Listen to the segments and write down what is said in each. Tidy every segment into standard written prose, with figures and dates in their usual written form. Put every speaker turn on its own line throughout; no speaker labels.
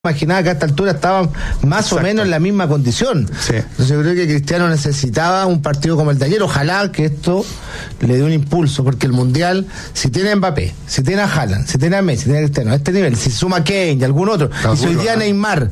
imaginaba que a esta altura estaban más o menos en la misma condición.
Sí.
Entonces yo creo que Cristiano necesitaba un partido como el de ayer. Ojalá que esto le dé un impulso, porque el Mundial, si tiene a Mbappé, si tiene a Haaland, si tiene a Messi, si tiene a Cristiano, a este nivel, si suma a Kane y algún otro, y si hoy día Neymar,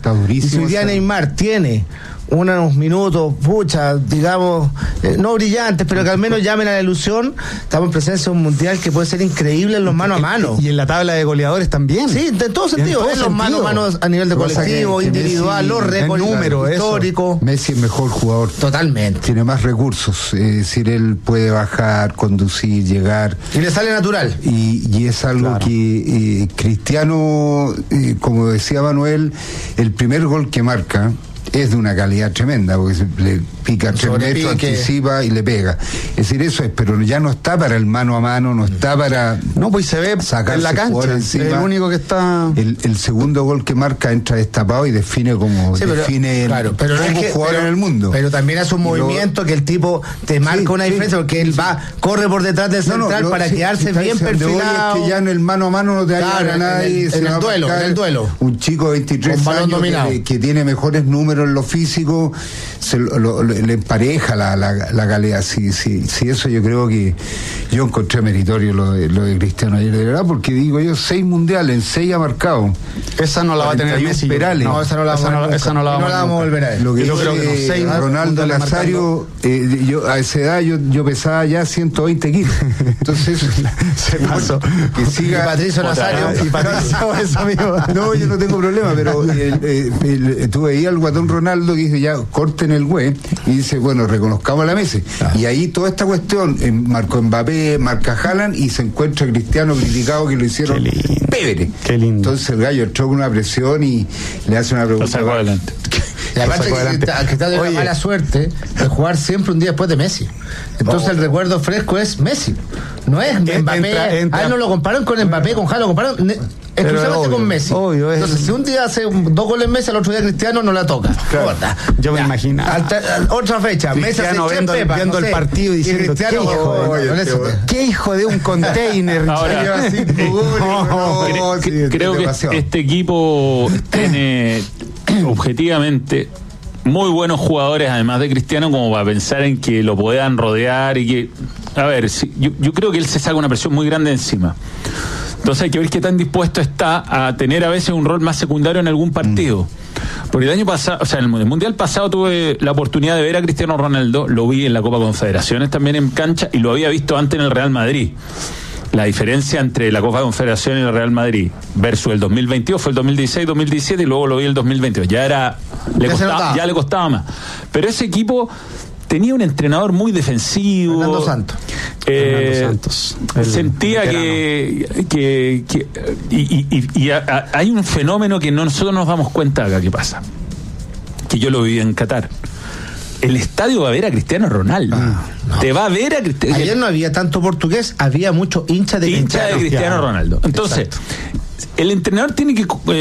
tiene unos minutos, digamos, no brillantes, pero que al menos llamen a la ilusión, estamos en presencia de un Mundial que puede ser increíble en los mano a mano.
Y en la tabla de goleadores también.
Sí, en todo sentido, los mano a mano a nivel de colectivo, individual, los récords históricos.
Messi es mejor jugador.
Totalmente.
Tiene más recursos, es decir, él puede bajar, conducir, llegar.
Y le sale natural.
Y es algo que Cristiano, como decía Manuel, el primer gol que marca es de una calidad tremenda, porque le pica 3 metros, anticipa y le pega. Es decir, eso es, pero ya no está para el mano a mano, no está para...
No, pues se ve en la cancha, es el único que está...
El segundo gol que marca entra destapado y define como define el jugador en el mundo.
Pero también hace un movimiento que el tipo te marca una diferencia, porque él corre por detrás del central para quedarse bien perfilado.
Es que ya en el mano a mano no te ayuda a nadie.
En el duelo.
Un chico de 23 años que tiene mejores números en lo físico, le empareja la calidad. Sí, eso yo creo que yo encontré meritorio lo de Cristiano ayer, de verdad, porque digo yo, 6 mundiales, en 6 ha marcado.
Esa no la va a tener Messi.
No, esa no la vamos a volver a ver.
Lo que
yo creo que no.
Ronaldo Nazario, yo a esa edad yo pesaba ya 120 kilos. Entonces
se pasó.
Que siga.
Y Patricio Nazario.
Y Patricio, eso, amigo.
No, yo no tengo problema, pero tú veías al guatón Ronaldo que dice, ya corten el güey, y dice, bueno, reconozcamos a la Messi. Y ahí toda esta cuestión, marcó Mbappé, marca Haaland, y se encuentra Cristiano criticado que lo hicieron pévere.
Qué lindo.
Entonces el gallo entró con una presión y le hace una pregunta.
Lo sacó adelante.
Y aparte que está de una mala suerte de jugar siempre un día después de Messi. Entonces el recuerdo fresco es Messi, no es Mbappé. A él no lo comparan con Mbappé, con Haaland, lo comparan exclusivamente con Messi. Entonces si un día hace 2 goles Messi, al otro día Cristiano no la toca.
Claro. Yo me imagino.
Otra fecha, Messi
viendo el partido y diciendo, ¿qué hijo de un container?
Ahora, creo que este equipo tiene objetivamente muy buenos jugadores, además de Cristiano, como para pensar en que lo puedan rodear y que, a ver, yo creo que él se saca una presión muy grande encima. Entonces hay que ver qué tan dispuesto está a tener a veces un rol más secundario en algún partido. Porque el año pasado, o sea, en el Mundial pasado tuve la oportunidad de ver a Cristiano Ronaldo, lo vi en la Copa Confederaciones también en cancha, y lo había visto antes en el Real Madrid. La diferencia entre la Copa Confederación y el Real Madrid versus el 2022 fue el 2016, 2017 y luego lo vi el 2022. Ya le costaba más. Pero ese equipo tenía un entrenador muy defensivo.
Fernando Santos.
Sentía que hay un fenómeno que nosotros nos damos cuenta acá que pasa. Que yo lo viví en Qatar. El estadio va a ver a Cristiano Ronaldo. Te va a ver a Cristiano.
Ayer no había tanto portugués, había mucho hincha de
Cristiano Ronaldo. Entonces, el entrenador tiene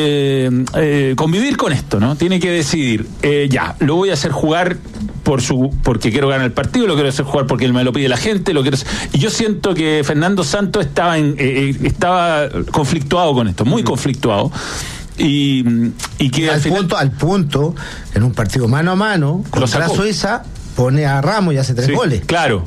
que convivir con esto, ¿no? Tiene que decidir, lo voy a hacer jugar porque quiero ganar el partido, lo quiero hacer jugar porque me lo pide la gente, y yo siento que Fernando Santos estaba conflictuado con esto, muy conflictuado. Y que
al punto, en un partido mano a mano contra Suiza, pone a Ramos y hace 3 goles.
Claro.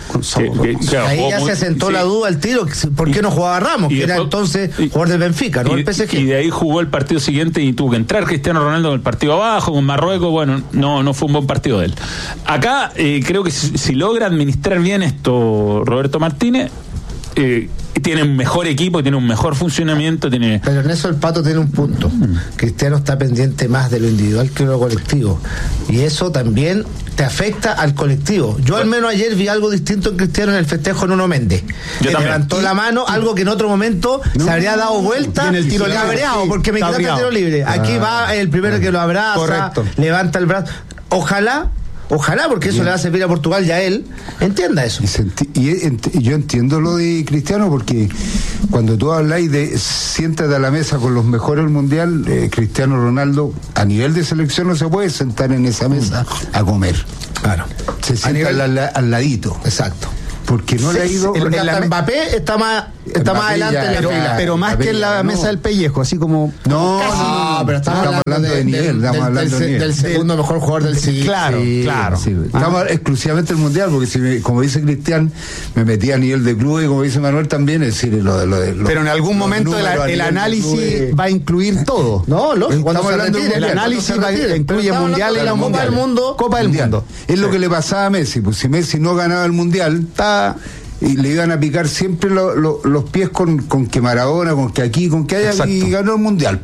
Ahí ya se asentó la duda al tiro, ¿por qué no jugaba Ramos? Que era entonces jugador del Benfica, no el PSG.
Y de ahí jugó el partido siguiente y tuvo que entrar Cristiano Ronaldo en el partido abajo, con Marruecos. Bueno, no fue un buen partido de él. Acá creo que si logra administrar bien esto Roberto Martínez, tiene un mejor equipo, tiene un mejor funcionamiento,
Pero en eso el Pato tiene un punto. Cristiano está pendiente más de lo individual que de lo colectivo, y eso también te afecta al colectivo. Yo al menos ayer vi algo distinto en Cristiano en el festejo Nuno Méndez, que levantó la mano, algo que en otro momento se habría dado vuelta en el tiro libre, porque me quitaste el tiro libre. Aquí va el primero que lo abraza, levanta el brazo. Ojalá, porque eso le va a servir a Portugal y a él. Entienda eso.
Yo entiendo lo de Cristiano, porque cuando tú habláis de siéntate a la mesa con los mejores del mundial, Cristiano Ronaldo a nivel de selección no se puede sentar en esa mesa a comer.
Claro.
Se sienta al ladito.
Exacto.
porque no le ha ido.
Mbappé está más adelante en la fila.
Pero más que en la mesa del pellejo, así como.
No,
pero estamos hablando de nivel, del segundo mejor jugador del siglo.
Claro, claro.
Sí. Estamos exclusivamente el mundial, porque si como dice Cristian, me metí a nivel de club y como dice Manuel también, es decir,
pero en algún momento el análisis va a incluir todo.
No, lógico.
Estamos hablando del análisis incluye mundial y la
Copa del Mundo.
Copa del Mundo.
Es lo que le pasaba a Messi, pues si Messi no ganaba el mundial, y le iban a picar siempre los pies con que Maradona, con que aquí, con que allá. Exacto. Y ganó el mundial.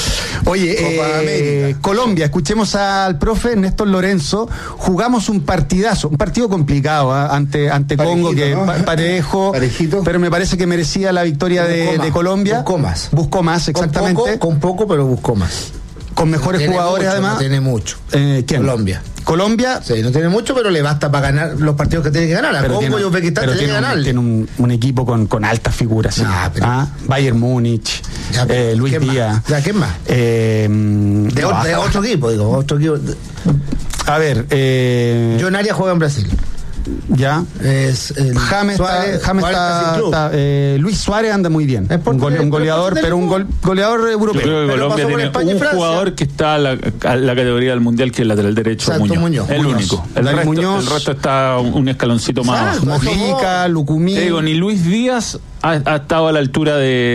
Oye, Colombia, escuchemos al profe Néstor Lorenzo. Jugamos un partido complicado ante Congo, que parejo, parejito, pero me parece que merecía la victoria de Colombia. Buscó más, exactamente.
Con poco, pero buscó más.
Con mejores jugadores,
mucho,
además.
No tiene mucho.
¿Quién? Colombia.
Sí, no tiene mucho, pero le basta para ganar los partidos que tiene que ganar. A Congo y Uzbekistán tiene que ganar.
Tiene un equipo con altas figuras. ¿Sí? Bayern Múnich, Luis Díaz.
¿Quién más? De otro equipo, digo. Otro equipo.
A ver.
John Arias juega en Brasil.
Ya.
James
está Luis Suárez anda muy bien. Un goleador, pero un goleador europeo.
Yo creo que Colombia tiene un jugador que está a la categoría del mundial, que es el lateral derecho, Muñoz. El único. El resto está un escaloncito más.
Mojica, Lucumí.
Te digo, ni Luis Díaz ha estado a la altura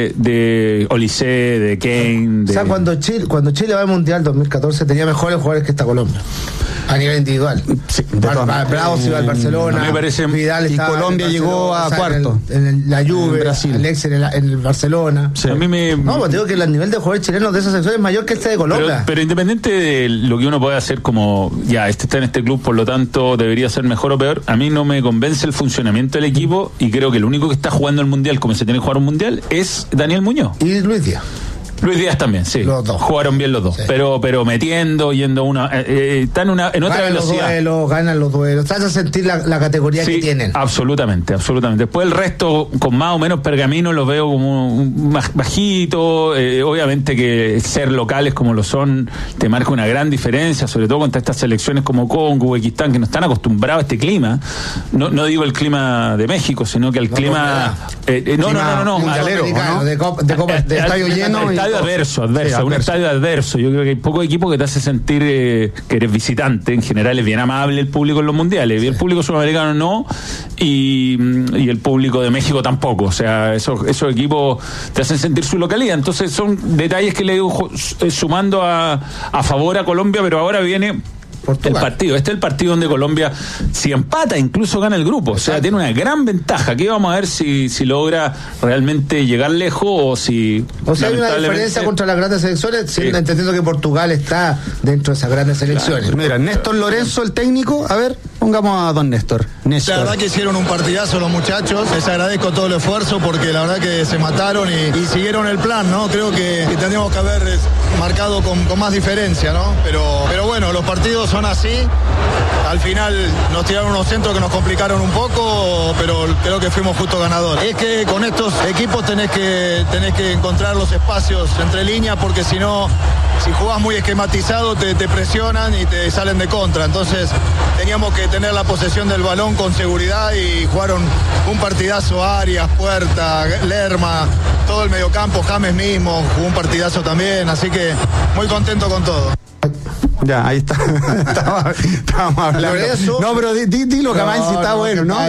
de Olise, de Kane.
O sea, cuando Chile va al Mundial 2014 tenía mejores jugadores que esta Colombia. A nivel individual.
Sí,
Bravo se iba al Barcelona.
Me parece,
Vidal
y Colombia llegó a cuarto.
En la Juve,
Brasil.
Alex en el Barcelona.
Sí. A mí
pues digo que el nivel de jugadores chilenos de esa sección es mayor que este de Colombia.
Pero independiente de lo que uno puede hacer, como ya, este está en este club, por lo tanto debería ser mejor o peor, a mí no me convence el funcionamiento del equipo, y creo que el único que está jugando el mundial como se tiene que jugar un mundial es Daniel Muñoz.
Y Luis Díaz.
Luis Díaz también, sí.
Los dos.
Jugaron bien los dos. Sí. Pero metiendo, yendo están en otra velocidad.
Ganan los duelos. Te hace sentir la categoría que tienen.
Absolutamente. Después el resto, con más o menos pergamino, los veo como más bajito. Obviamente que ser locales como lo son te marca una gran diferencia, sobre todo contra estas selecciones como Congo, Uzbekistán, que no están acostumbrados a este clima. No digo el clima de México, sino que el clima... No.
Mundialero, ¿no? De estadio lleno.
Adverso, un estadio adverso. Yo creo que hay poco equipo que te hace sentir que eres visitante. En general es bien amable el público en los mundiales, y el público sudamericano no, y el público de México tampoco. O sea, esos equipos te hacen sentir su localidad. Entonces son detalles que le digo sumando a favor a Colombia, pero ahora viene Portugal. El partido. Este es el partido donde Colombia, si empata, incluso gana el grupo. O sea, tiene una gran ventaja. Aquí vamos a ver si logra realmente llegar lejos o si...
O sea, hay una diferencia contra las grandes selecciones, sí, entendiendo que Portugal está dentro de esas grandes selecciones.
Claro. Mira, Néstor Lorenzo, el técnico. A ver, pongamos a don Néstor.
La verdad que hicieron un partidazo los muchachos. Les agradezco todo el esfuerzo porque la verdad que se mataron y siguieron el plan, ¿no? Creo que tendríamos que haber marcado con más diferencia, ¿no? Pero bueno, los partidos son así. Al final nos tiraron unos centros que nos complicaron un poco, pero creo que fuimos justo ganadores. Es que con estos equipos tenés que encontrar los espacios entre líneas, porque si no, si jugás muy esquematizado te presionan y te salen de contra. Entonces teníamos que tener la posesión del balón con seguridad y jugaron un partidazo. Arias, Puerta, Lerma, todo el mediocampo, James mismo jugó un partidazo también, así que muy contento con todo.
Ya, ahí está. Estábamos hablando. Eso, no, pero dilo, Camaño, si está bueno, ¿no?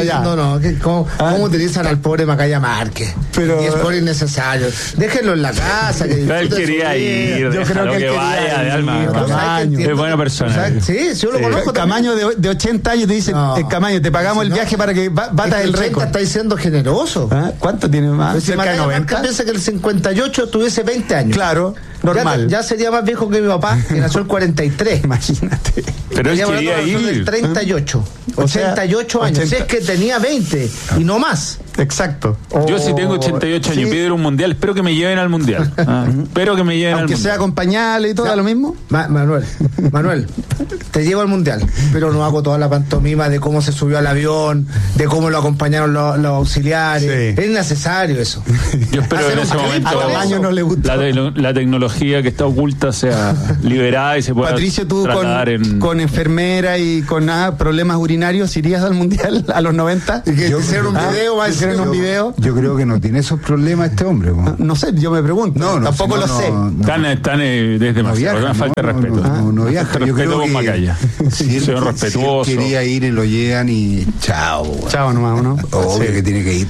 ¿Cómo utilizan al pobre Macaya Márquez?
Pero,
y es por innecesario. Déjenlo en la casa. Que
él quería ir. Yo creo que vaya de alma.
Camaño.
Es buena persona.
Sí, yo lo conozco.
Camaño de 80 años te dice, Camaño, te pagamos el viaje para que batas el récord.
Está diciendo generoso.
¿Cuánto tiene más?
Cerca de 90. Piensa que el 58 tuviese 20 años.
Claro. Normal.
Ya sería más viejo que mi papá, que nació el 43.
Imagínate.
Pero él quería ir.
El 38. 88 años. 80. Si es que tenía 20 y no más.
Exacto.
Yo si tengo 88 años y pido ir a un mundial, espero que me lleven al mundial. Espero que me lleven al mundial.
Aunque sea con pañales y todo, lo mismo.
Manuel, te llevo al mundial, pero no hago toda la pantomima de cómo se subió al avión, de cómo lo acompañaron los auxiliares. Sí. Es necesario eso.
Yo espero que en ese momento
no le gusta.
La tecnología que está oculta sea liberada y se pueda
Patricio, tú
tratar
con enfermera y con problemas urinarios Seminarios, ¿irías al Mundial a los 90?
Hicieron un video,
Yo creo que no tiene esos problemas este hombre.
No sé, yo me pregunto. Tampoco lo sé.
Están desde demasiado, una falta de respeto.
No viaja. Yo creo que
Macaya.
Si él quería ir y lo llegan y chao.
Chao nomás, ¿no?
Obvio que tiene que ir.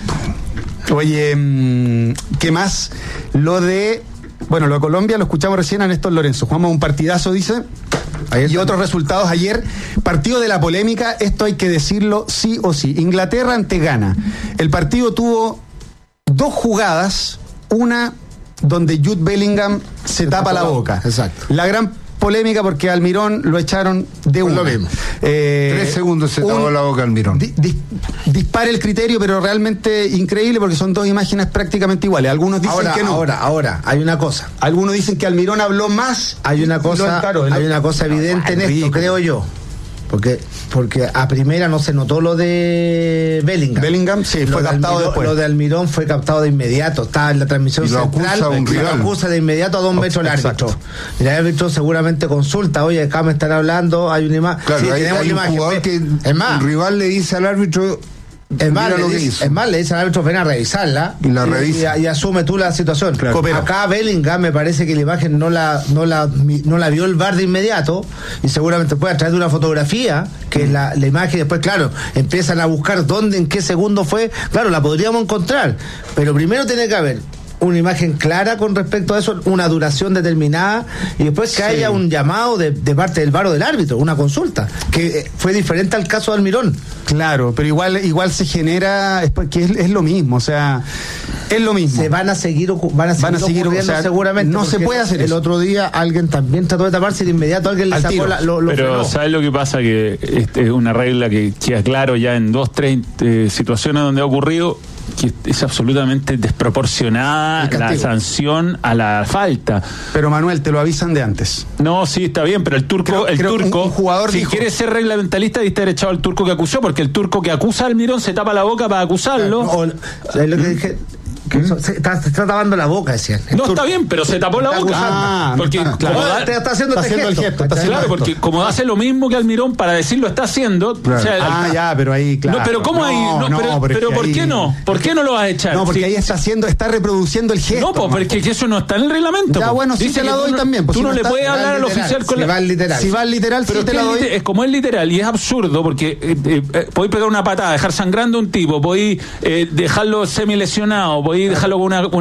Oye, ¿qué más? Lo de Colombia lo escuchamos recién a Néstor Lorenzo. Jugamos un partidazo, dice. Y otros resultados ayer. Partido de la polémica, esto hay que decirlo sí o sí. Inglaterra ante Ghana. El partido tuvo 2 jugadas, una donde Jude Bellingham se tapa la boca.
Exacto.
La gran polémica porque Almirón lo echaron de uno.
Lo mismo.
3 segundos se tapó la boca Almirón.
Dispara el criterio, pero realmente increíble porque son 2 imágenes prácticamente iguales. Algunos dicen que no.
Ahora, hay una cosa.
Algunos dicen que Almirón habló más.
Hay una cosa evidente en esto, creo yo. Porque a primera no se notó lo de Bellingham.
Bellingham, sí, fue captado después.
Lo de Almirón fue captado de inmediato. Estaba en la transmisión central. Lo acusa de inmediato a 2 metros el árbitro. Y el árbitro seguramente consulta, oye, acá me están hablando, hay una imagen.
Claro,
sí,
hay un jugador que el rival le dice al árbitro...
Es más, le dice al árbitro, ven a revisarla
y la revisa
y asume tú la situación.
Claro.
Acá Bellingham me parece que la imagen no la vio el VAR de inmediato y seguramente puede a través de una fotografía que es la imagen. Después, claro, empiezan a buscar dónde, en qué segundo fue. Claro, la podríamos encontrar, pero primero tiene que haber una imagen clara con respecto a eso, una duración determinada y después que haya un llamado de parte del VAR o del árbitro, una consulta, que fue diferente al caso de Almirón.
Claro, pero igual se genera, que es lo mismo, o sea, es lo mismo.
Se van a seguir ocurriendo, o sea, seguramente.
No se puede hacer
eso. El otro día alguien también trató de taparse y de inmediato alguien le sacó lo
Pero
frenó.
¿sabes lo que pasa? Que es una regla que queda claro ya en 2-3 situaciones donde ha ocurrido que es absolutamente desproporcionada la sanción a la falta.
Pero Manuel, te lo avisan de antes.
No, sí, está bien, pero el turco,
un jugador
si
dijo,
quiere ser reglamentalista, diste derechado al turco que acusó, porque el turco que acusa a Almirón se tapa la boca para acusarlo.
Es lo que dije. Se está tapando la boca, decían.
No, está bien, pero se tapó la boca. Porque
está haciendo el gesto.
Claro, porque como hace lo mismo que Almirón para decirlo está haciendo.
Claro. O sea, pero ahí, claro.
No, pero ¿cómo ahí? Pero ¿por qué no? ¿Por qué no lo vas a echar?
No, porque ahí está reproduciendo el gesto.
No, porque eso no está en el reglamento.
Ya, bueno, sí te la doy también.
Tú no le puedes hablar al oficial con
la... Si va al literal,
sí te la doy. Es como es literal y es absurdo porque podéis pegar una patada, dejar sangrando a un tipo, podéis dejarlo semilesionado, podéis dejarlo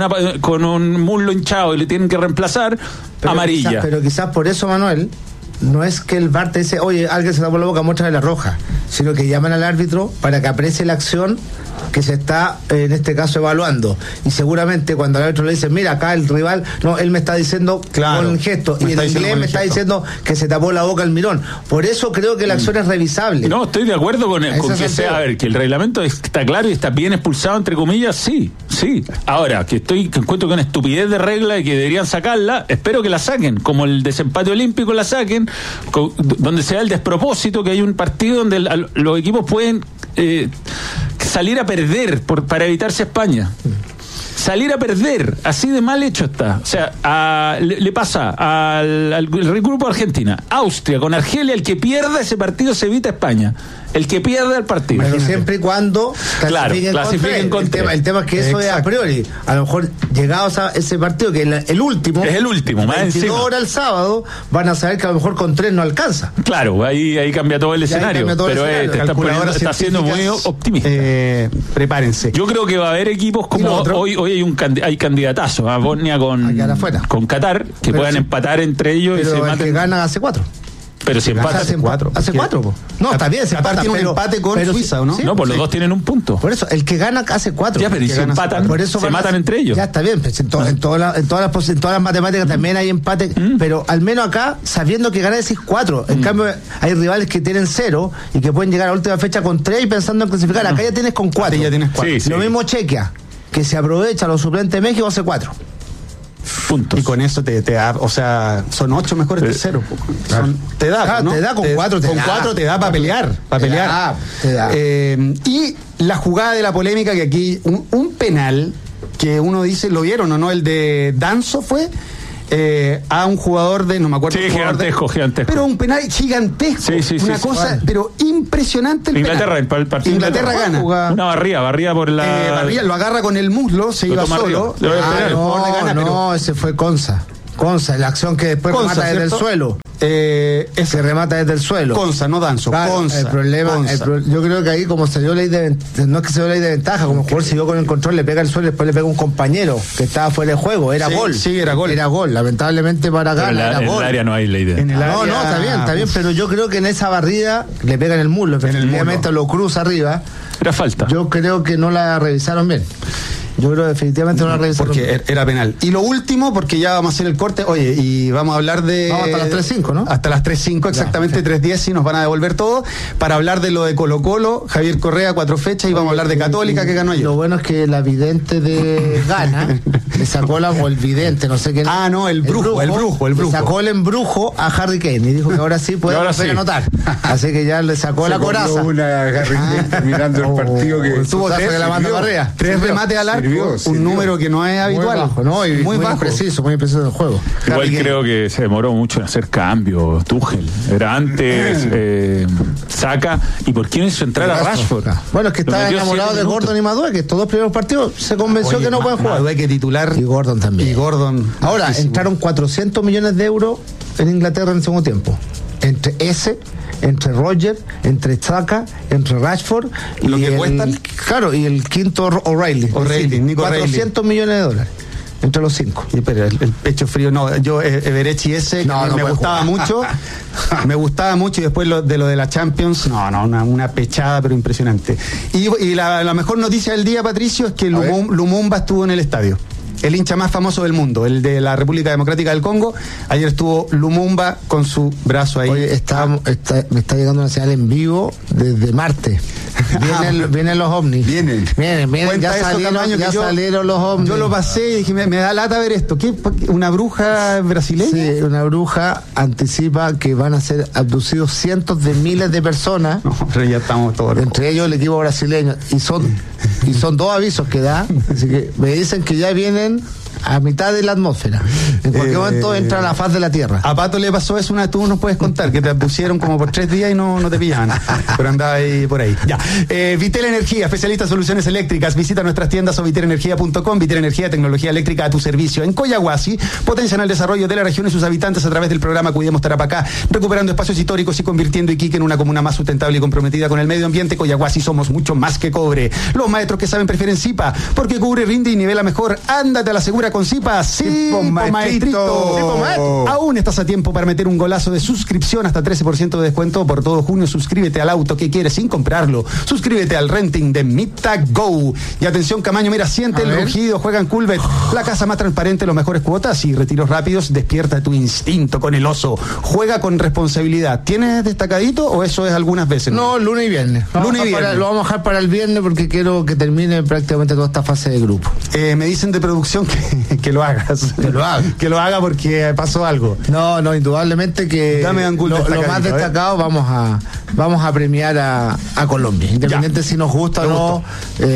con un muslo hinchado y le tienen que reemplazar, amarilla.
Pero quizás por eso, Manuel, no es que el VAR te dice, oye, alguien se tapó la boca, muéstrale la roja, sino que llaman al árbitro para que aprecie la acción que se está, en este caso, evaluando. Y seguramente cuando el árbitro le dice, mira, acá el rival, no, él me está diciendo con el gesto, y en inglés me está diciendo que se tapó la boca Almirón. Por eso creo que la acción es revisable.
No, estoy de acuerdo con que sea, a ver, que el reglamento está claro y está bien expulsado, entre comillas, sí. Ahora, que encuentro que una estupidez de regla y que deberían sacarla, espero que la saquen, como el desempate olímpico la saquen, donde se da el despropósito, que hay un partido donde los equipos pueden salir a perder para evitarse España. Salir a perder, así de mal hecho está. O sea, le pasa al grupo de Argentina, Austria con Argelia, el que pierda ese partido se evita España. El que pierda el partido.
Pero siempre y cuando clasifiquen contra. El tema es que eso es a priori. A lo mejor llegados a ese partido, que es el último.
Es el último, más
22 horas el sábado, van a saber que a lo mejor con 3 no alcanza.
Claro, ahí cambia todo el escenario. Pero está siendo muy optimista.
Prepárense.
Yo creo que va a haber equipos como hoy hay candidatazos a Bosnia con Qatar, que puedan empatar entre ellos.
Pero
y se
el
maten.
que gana hace 4.
Pero si empata
hace 4. Hace 4. No, está bien, se empata.
Tiene un empate con Suiza, ¿no?
No, pues los dos tienen un punto.
Por eso, el que gana hace 4.
Ya, pero si empatan, por eso se matan entre ellos.
Ya está bien, pues en todas las matemáticas también hay empate, pero al menos acá, sabiendo que gana decís 4. En cambio, hay rivales que tienen 0 y que pueden llegar a la última fecha con 3 y pensando en clasificar. Acá ya tienes con 4.
Ya tienes 4.
Lo mismo Chequia, que se aprovecha los suplentes de México, hace 4.
Puntos. Y con eso te da, o sea, son 8 mejores terceros. Te da, ¿no?
Te da con 4.
Con 4 te da para pelear.
Te da.
Y la jugada de la polémica, que aquí un penal que uno dice, ¿lo vieron o no? El de Danzo fue a un jugador de, no me acuerdo.
Sí, gigantesco.
Pero un penal gigantesco.
Sí,
una cosa, pero impresionante el
Inglaterra,
penal.
el partido
Inglaterra gana.
Una barría por la...
lo agarra con el muslo, se iba solo.
No, ese fue Conza, la acción que después remata desde el suelo. Se remata desde el suelo.
Conza, no Danzo.
Claro,
Conza.
El problema, yo creo que ahí como se dio ley de no es que se dio ley de ventaja, como el jugador siguió con el control, le pega el suelo y después le pega un compañero que estaba fuera de juego, era gol.
Sí, era gol.
Era gol, lamentablemente para Ghana era gol.
En el área no hay ley de ventaja.
No, está bien, pero yo creo que en esa barrida le pega en el muslo, efectivamente lo cruza arriba.
Era falta.
Yo creo que no la revisaron bien. Yo creo que definitivamente no la revisaron.
Porque era penal. Y lo último, porque ya vamos a hacer el corte, oye, y vamos a hablar de...
Vamos hasta las 3:05, ¿no?
Hasta las 3:05, exactamente, 3:10, y nos van a devolver todo, para hablar de lo de Colo-Colo, Javier Correa, 4 fechas, y vamos a hablar de Católica, que ganó ayer.
Lo bueno es que la vidente de Ghana le sacó o el vidente, no sé qué.
El brujo.
Le sacó el embrujo a Harry Kane y dijo que ahora sí puede volver a anotar. Así que ya le sacó la coraza.
Una Harry Kane terminando el partido que
tuvo 3 remates al arco.
Un número que no es habitual.
Muy bajo, ¿no? Y muy bajo. Muy preciso en el juego.
Igual creo que se demoró mucho en hacer cambios Tuchel. Era antes Saka. ¿Y por qué no hizo entrar a Rashford?
Bueno, es que está enamorado de Gordon y Madueke, que estos 2 primeros partidos se convenció que no pueden jugar.
Madueke titular.
Y Gordon también. Ahora, entraron 400 millones de euros en Inglaterra en el segundo tiempo. Entre Roger, entre Saka, entre Rashford y
lo que cuestan.
Claro, y el quinto O'Reilly,
Nico
400 millones de dólares entre los 5.
Pero el pecho frío, yo Everechi ese me gustaba mucho. Me gustaba mucho, y después lo de la Champions, una pechada pero impresionante. Y la mejor noticia del día, Patricio, es que Lumumba estuvo en el estadio. El hincha más famoso del mundo, el de la República Democrática del Congo. Ayer estuvo Lumumba con su brazo ahí.
Oye, me está llegando una señal en vivo desde Marte. Vienen los ovnis. Vienen. Ya salieron los ovnis.
Yo lo pasé y dije, me da lata ver esto. ¿Qué? ¿Una bruja brasileña?
Sí, una bruja anticipa que van a ser abducidos cientos de miles de personas.
Pero ya estamos todos.
Entre ellos el equipo brasileño. Y son 2 avisos que da. Así que me dicen que ya vienen a mitad de la atmósfera. En cualquier momento entra a la faz de la Tierra.
A Pato le pasó eso, tú nos puedes contar, que te pusieron como por 3 días y no te pillaban, pero andaba ahí por ahí. Ya. Vitel Energía, especialista en soluciones eléctricas. Visita nuestras tiendas o vitelenergia.com. Vitel Energía, tecnología eléctrica a tu servicio. En Coyahuasi, potencian el desarrollo de la región y sus habitantes a través del programa Cuidemos Tarapacá, recuperando espacios históricos y convirtiendo Iquique en una comuna más sustentable y comprometida con el medio ambiente. Coyahuasi, somos mucho más que cobre. Los maestros que saben prefieren Zipa, porque cubre, rinde y nivela mejor. Ándate a la segura con Zipa. Zipo Maestrito. Aún estás a tiempo para meter un golazo de suscripción, hasta 13% de descuento por todo junio. Suscríbete al auto que quieres sin comprarlo. Suscríbete al renting de Mita Go. Y atención, Camaño, mira, siente el rugido, juega en Coolbet, la casa más transparente, los mejores cuotas y retiros rápidos. Despierta tu instinto con el oso. Juega con responsabilidad. ¿Tienes destacadito o eso es algunas veces?
No, lunes y viernes. Lo vamos a dejar para el viernes porque quiero que termine prácticamente toda esta fase de grupo.
Me dicen de producción que lo hagas. Que lo haga porque pasó algo.
No, indudablemente que lo más destacado vamos a premiar a Colombia. Independiente si nos gusta o no,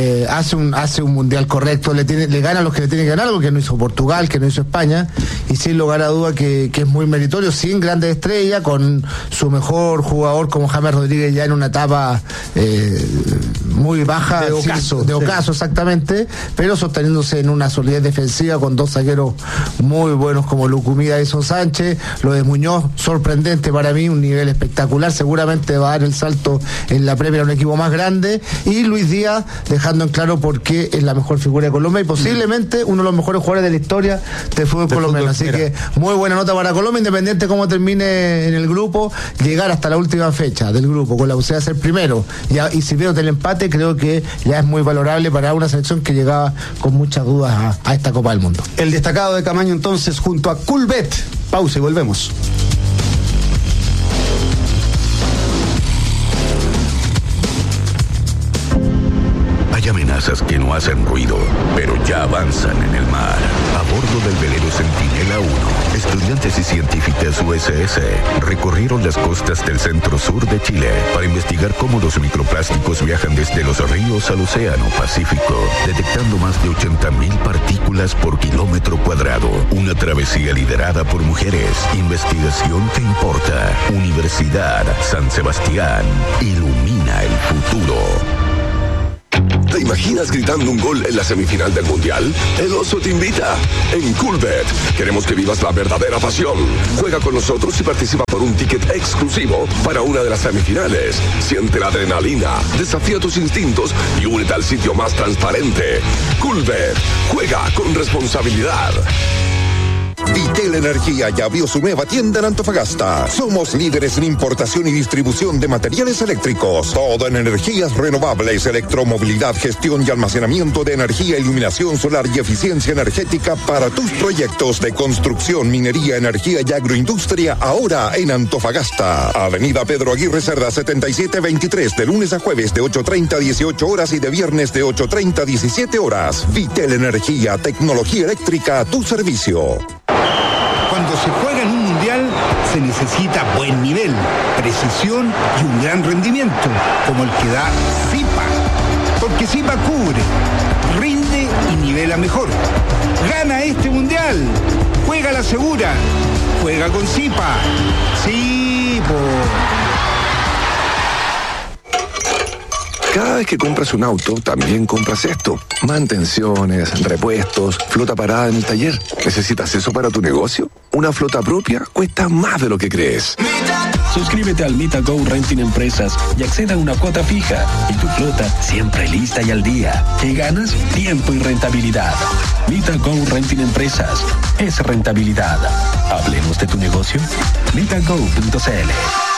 hace un mundial correcto, le gana a los que le tienen que ganar, algo que no hizo Portugal, que no hizo España, y sin lugar a duda que es muy meritorio, sin grandes estrellas, con su mejor jugador como James Rodríguez ya en una etapa muy baja de ocaso, exactamente, pero sosteniéndose en una solidez defensiva con 2 zagueros muy buenos como Lucumida y Son Sánchez. Lo de Muñoz, sorprendente para mí, un nivel espectacular, seguramente va a dar el salto en la Premier a un equipo más grande, y Luis Díaz dejando en claro por qué es la mejor figura de Colombia y posiblemente uno de los mejores jugadores de la historia del fútbol colombiano. Así que muy buena nota para Colombia, independiente cómo termine en el grupo, llegar hasta la última fecha del grupo con la posibilidad de ser primero y si veo del empate, creo que ya es muy valorable para una selección que llegaba con muchas dudas a esta Copa del Mundo.
El destacado de Camaño entonces junto a Coolbet. Pausa y volvemos.
Hay amenazas amenazas que no hacen ruido, pero ya avanzan en el mar. A bordo del velero Centinela 1, estudiantes y científicas USS recorrieron las costas del centro-sur de Chile para investigar cómo los microplásticos viajan desde los ríos al océano Pacífico, detectando más de 80.000 partículas por kilómetro cuadrado. Una travesía liderada por mujeres. Investigación que importa. Universidad San Sebastián. Ilumina el futuro.
¿Te imaginas gritando un gol en la semifinal del Mundial? El Oso te invita. En Coolbet queremos que vivas la verdadera pasión. Juega con nosotros y participa por un ticket exclusivo para una de las semifinales. Siente la adrenalina, desafía tus instintos y únete al sitio más transparente. Coolbet. Juega con responsabilidad.
Vitel Energía ya abrió su nueva tienda en Antofagasta. Somos líderes en importación y distribución de materiales eléctricos. Todo en energías renovables, electromovilidad, gestión y almacenamiento de energía, iluminación solar y eficiencia energética para tus proyectos de construcción, minería, energía y agroindustria, ahora en Antofagasta. Avenida Pedro Aguirre Cerda 7723, de lunes a jueves de 8:30 a 18 horas y de viernes de 8:30 a 17 horas. Vitel Energía, tecnología eléctrica a tu servicio.
Cuando se juega en un mundial, se necesita buen nivel, precisión y un gran rendimiento, como el que da Zipa. Porque Zipa cubre, rinde y nivela mejor. Gana este mundial. Juega la segura. Juega con Zipa. Sí,
Cada vez que compras un auto, también compras esto. Mantenciones, repuestos, flota parada en el taller. ¿Necesitas eso para tu negocio? Una flota propia cuesta más de lo que crees.
Suscríbete al MitaGo Renting Empresas y acceda a una cuota fija. Y tu flota siempre lista y al día. ¿Qué ganas? Tiempo y rentabilidad. MitaGo Renting Empresas. Es rentabilidad. Hablemos de tu negocio. MitaGo.cl.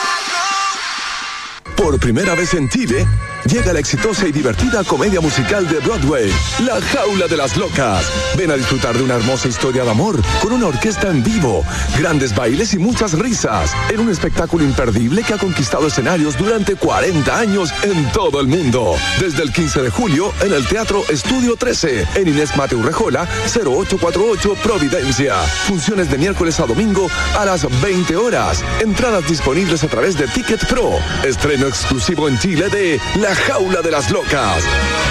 Por primera vez en Chile, llega la exitosa y divertida comedia musical de Broadway, La Jaula de las Locas. Ven a disfrutar de una hermosa historia de amor, con una orquesta en vivo, grandes bailes y muchas risas, en un espectáculo imperdible que ha conquistado escenarios durante 40 años en todo el mundo. Desde el 15 de julio, en el Teatro Estudio 13, en Inés Mateu Rejola, 0848 Providencia. Funciones de miércoles a domingo a las 20 horas. Entradas disponibles a través de Ticket Pro. Estreno exclusivo en Chile de La Jaula de las Locas.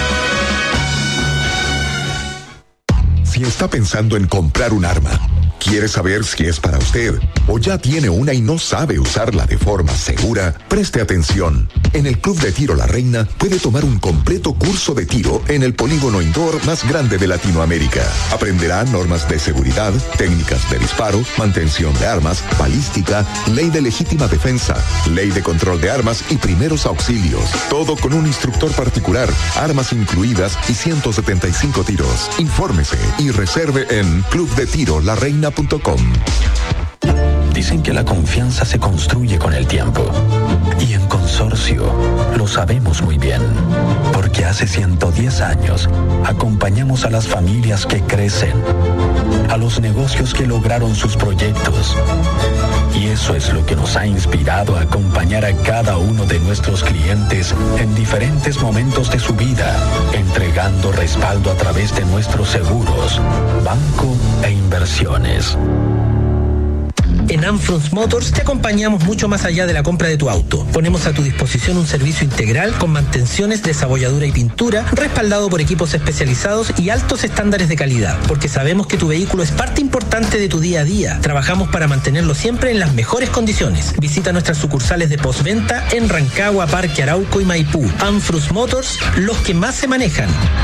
Si está pensando en comprar un arma, quiere saber si es para usted o ya tiene una y no sabe usarla de forma segura, preste atención. En el Club de Tiro La Reina puede tomar un completo curso de tiro en el polígono indoor más grande de Latinoamérica. Aprenderá normas de seguridad, técnicas de disparo, mantención de armas, balística, ley de legítima defensa, ley de control de armas y primeros auxilios. Todo con un instructor particular, armas incluidas y 175 tiros. Infórmese y reserve en clubdetirolareina.com.
Dicen que la confianza se construye con el tiempo. Y en Consorcio lo sabemos muy bien. Porque hace 110 años acompañamos a las familias que crecen, a los negocios que lograron sus proyectos. Y eso es lo que nos ha inspirado a acompañar a cada uno de nuestros clientes en diferentes momentos de su vida, entregando respaldo a través de nuestros seguros, banco e inversiones.
En Amfrons Motors te acompañamos mucho más allá de la compra de tu auto. Ponemos a tu disposición un servicio integral con mantenciones, desabolladura y pintura, respaldado por equipos especializados y altos estándares de calidad, porque sabemos que tu vehículo es parte importante de tu día a día. Trabajamos para mantenerlo siempre en las mejores condiciones. Visita nuestras sucursales de postventa en Rancagua, Parque Arauco y Maipú. Amfrons Motors, los que más se manejan.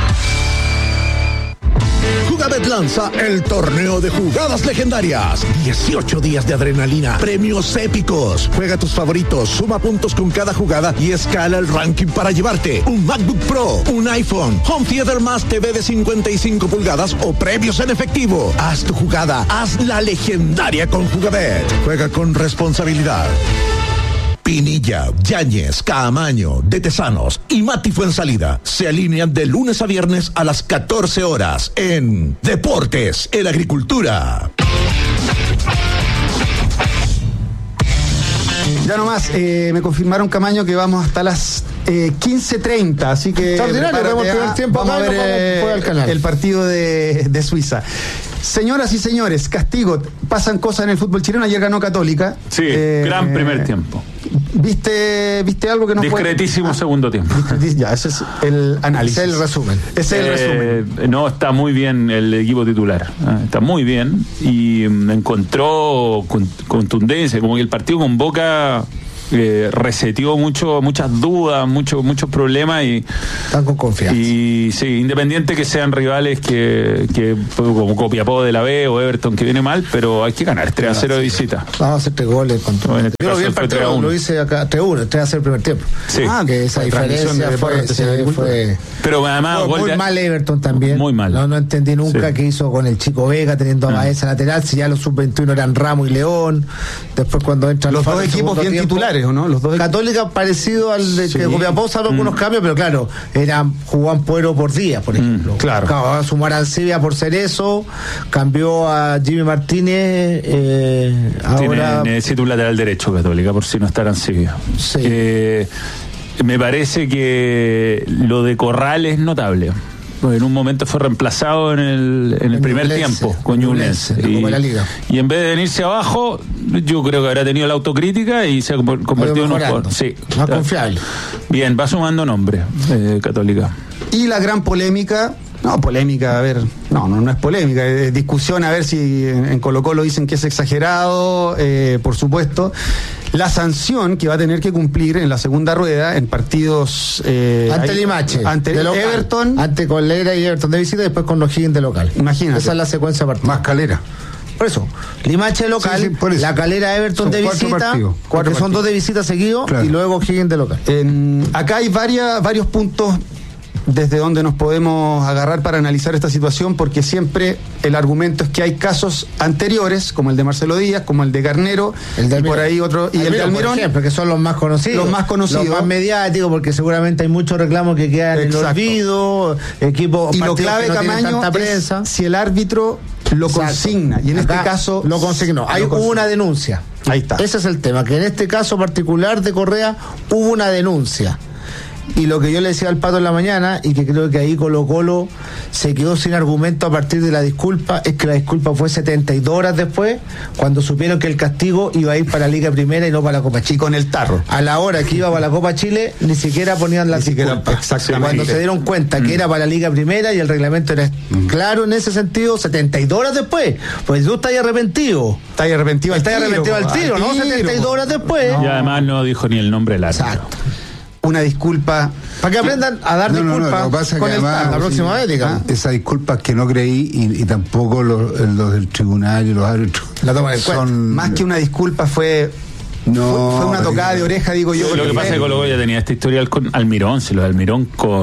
Jugabet lanza el torneo de jugadas legendarias. 18 días de adrenalina, premios épicos. Juega tus favoritos, suma puntos con cada jugada y escala el ranking para llevarte un MacBook Pro, un iPhone, Home Theater más TV de 55 pulgadas o premios en efectivo. Haz tu jugada, haz la legendaria con Jugabet. Juega con responsabilidad. Pinilla, Yáñez, Caamaño, De Tesanos y Mati Fuensalida se alinean de lunes a viernes a las 14 horas en Deportes en Agricultura.
Ya nomás, me confirmaron, Camaño, que vamos hasta las 15:30, así que vamos a ver el partido de Suiza. Señoras y señores, castigo, pasan cosas en el fútbol chileno. Ayer ganó Católica.
Sí, gran primer tiempo.
¿Viste algo que no fue?
Discretísimo segundo tiempo.
Ya, ese es el análisis.
Ese es el resumen.
Ese es el resumen.
No, está muy bien el equipo titular. Está muy bien y encontró contundencia, como que el partido con Boca reseteó muchas dudas, muchos problemas y
están con confianza.
Y sí, independiente que sean rivales que como Copiapó de la B o Everton que viene mal, pero hay que ganar 3-0 de visita.
Vamos a hacer 3 goles contra. Yo lo vi el partido, lo hice acá 3-1, 3-0 el primer tiempo.
Sí.
Que esa diferencia fue.
Pero además
muy mal Everton también.
Muy mal.
No entendí nunca qué hizo con el Chico Vega teniendo a Baeza lateral, si ya los sub-21 eran Ramos y León. Después cuando entran
los dos equipos bien titulares, ¿o no? Los dos
Católica parecido al de que Copiapó, salvo algunos cambios, pero claro, jugaban Puero por Díaz, por ejemplo.
Claro.
Va a sumar a Alcibia por Cerezo, cambió a Jimmy Martínez. Ahora
necesita un lateral derecho Católica, por si no está Alcibia.
Sí.
Me parece que lo de Corral es notable. En un momento fue reemplazado en el primer tiempo con Ñublense y en vez de venirse abajo, yo creo que habrá tenido la autocrítica y se ha convertido en un jugador
más confiable.
Bien, va sumando nombre Católica.
Y la gran polémica, no es polémica, es discusión, a ver si en Colo-Colo dicen que es exagerado, por supuesto. La sanción que va a tener que cumplir en la segunda rueda en partidos
ante Limache,
ante Everton,
ante Calera y Everton de visita, y después con O'Higgins de local.
Imagínate.
Esa es la secuencia partida.
Más Calera.
Por eso, Limache de local, por eso. La Calera Everton son de visita, porque son 2 de visita seguidos, claro. Y luego O'Higgins de local.
Acá hay varios puntos desde donde nos podemos agarrar para analizar esta situación, porque siempre el argumento es que hay casos anteriores, como el de Marcelo Díaz, como el de Garnero, y por ahí otro, y el de Almirón,
por ejemplo, que son los más conocidos, los más mediáticos, porque seguramente hay muchos reclamos que quedan en el olvido, equipos,
y lo clave,
que no
Camaño,
tanta prensa.
Es si el árbitro lo consigna, y en este caso
lo consignó. Hubo una denuncia.
Ahí está.
Ese es el tema, que en este caso particular de Correa hubo una denuncia. Y lo que yo le decía al Pato en la mañana, y que creo que ahí Colo-Colo se quedó sin argumento a partir de la disculpa, es que la disculpa fue 72 horas después, cuando supieron que el castigo iba a ir para la Liga Primera y no para la Copa Chile.
Con el tarro.
A la hora que iba para la Copa Chile, ni siquiera ponían la disculpa.
Exactamente.
Cuando se dieron cuenta que era para la Liga Primera y el reglamento era claro en ese sentido, 72 horas después. Pues tú estás arrepentido.
Estás arrepentido al
tiro, ¿no? 72 horas después.
Y además no dijo ni el nombre del árbitro.
Exacto.
Una disculpa
para que aprendan a dar disculpas
con la próxima vez, digamos. Esas disculpas que no creí y tampoco los del tribunal y los árbitros
la toman en cuenta.
Más que una disculpa fue una tocada de oreja, digo yo.
Lo que pasa es que Colo-Colo ya tenía este historial con Almirón. Si lo de Almirón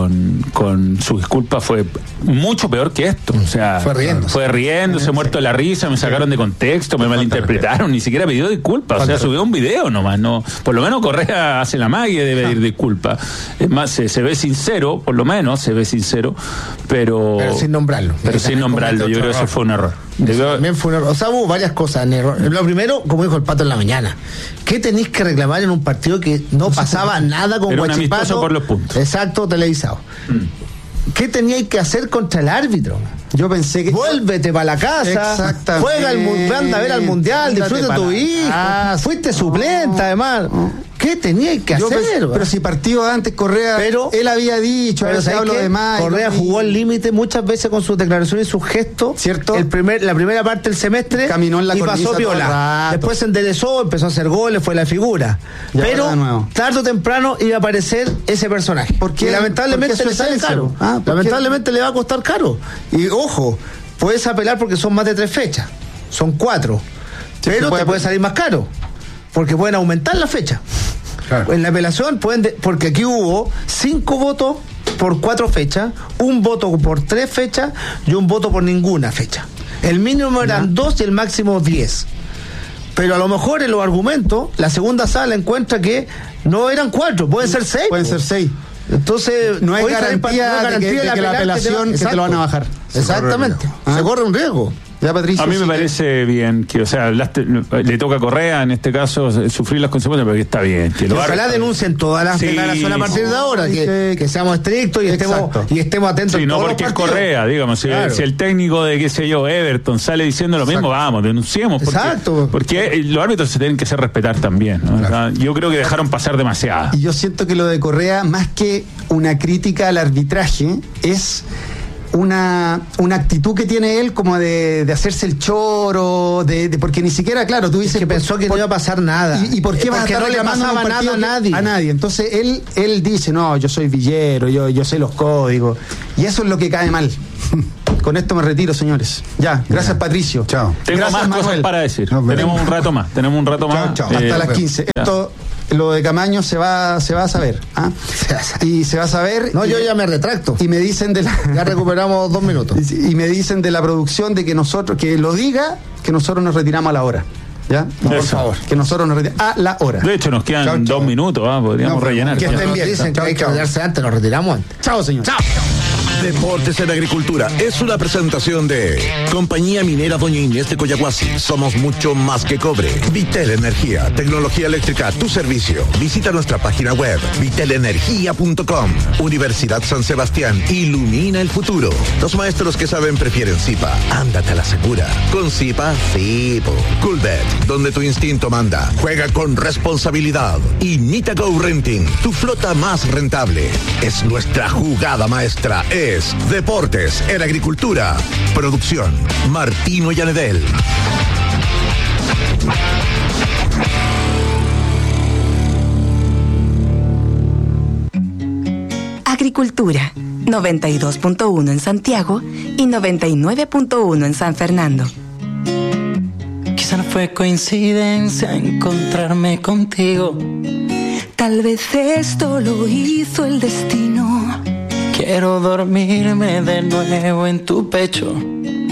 con su disculpa fue mucho peor que esto. O sea, fue riéndose, muerto de la risa, me sacaron de contexto, me malinterpretaron, ni siquiera pidió disculpas. O sea, subió un video nomás. No, por lo menos Correa hace la magia de pedir disculpas. Es más, se ve sincero, por lo menos se ve sincero, pero
sin nombrarlo.
Yo creo que eso fue un error.
También fue un error. O sea, hubo varias cosas en error. Lo primero, como dijo el Pato en la mañana, ¿qué tenéis que reclamar en un partido que no pasaba nada con Huachipato?
Por los puntos.
Exacto, televisado. ¿Qué teníais que hacer contra el árbitro?
Yo pensé que...
Vuélvete para la casa, juega anda a ver al Mundial, disfruta de tu hijo, fuiste suplente además. ¿Qué teníais que hacer?
Pero si partido antes Correa, él había dicho,
Correa jugó al límite muchas veces con sus declaraciones y sus gestos,
¿cierto?
La primera parte del semestre
caminó en la
y pasó piola. Después se enderezó, empezó a hacer goles, fue la figura. Pero tarde o temprano iba a aparecer ese personaje.
Porque
lamentablemente le sale caro. Lamentablemente le va a costar caro. Y ojo, puedes apelar porque son más de 3 fechas, son 4, pero te puede salir más caro porque pueden aumentar la fecha. Claro. En la apelación porque aquí hubo 5 votos por 4 fechas, 1 voto por 3 fechas y 1 voto por ninguna fecha. El mínimo eran 2 y el máximo 10. Pero a lo mejor en los argumentos la segunda sala encuentra que no eran 4, pueden ser 6.
Pueden ser 6.
Entonces
no hay garantía de que la apelación que te lo van a bajar.
Exactamente. Se corre un riesgo.
¿Ya, Patricio?
A mí me parece bien que, o sea, le toca a Correa en este caso sufrir las consecuencias, pero que está bien. Que
ojalá denuncien todas las declaraciones a partir de ahora, que seamos estrictos y estemos atentos.
Sí, no porque es Correa, digamos, si el técnico de, qué sé yo, Everton sale diciendo lo mismo, vamos, denunciemos. Porque los árbitros se tienen que hacer respetar también, ¿no? Claro. Yo creo que dejaron pasar demasiado.
Y yo siento que lo de Correa, más que una crítica al arbitraje, es una actitud que tiene él como de hacerse el choro, porque ni siquiera, claro, tú dices
que pensó que no iba a pasar nada.
¿Y por qué vas a estar reclamando
no le pasaba nada a nadie?
A nadie. Entonces él dice, no, yo soy villero, yo sé los códigos. Y eso es lo que cae mal. Con esto me retiro, señores. Ya, gracias, Patricio.
Chao.
Tengo
gracias,
más cosas para decir. Tenemos un rato más.
Chao. Hasta las 15. Esto, lo de Camaño se va a saber. ¿Ah? Y se va a saber.
No, yo ya me retracto.
Y me dicen
ya recuperamos 2 minutos.
Y me dicen de la producción de que lo diga, que nosotros nos retiramos a la hora. ¿Ya? No, por favor. Que nosotros nos retiramos a la hora.
De hecho, nos quedan 2 minutos, podríamos rellenar.
Que estén bien. Dicen que hay que retirarse antes, nos retiramos antes.
Chao, señor.
Chao.
Deportes en Agricultura es una presentación de Compañía Minera Doña Inés de Coyahuasi. Somos mucho más que cobre. Vitel Energía, tecnología eléctrica a tu servicio. Visita nuestra página web vitelenergia.com. Universidad San Sebastián, ilumina el futuro. Los maestros que saben prefieren Zipa. Ándate a la segura. Con Zipa, Zipo. Coolbet, donde tu instinto manda. Juega con responsabilidad. Y Nitago Renting, tu flota más rentable. Es nuestra jugada maestra. Es Deportes en Agricultura. Producción Martino Llanedel.
Agricultura 92.1 en Santiago y 99.1 en San Fernando.
Quizá no fue coincidencia encontrarme contigo.
Tal vez esto lo hizo el destino.
Quiero dormirme de nuevo en tu pecho.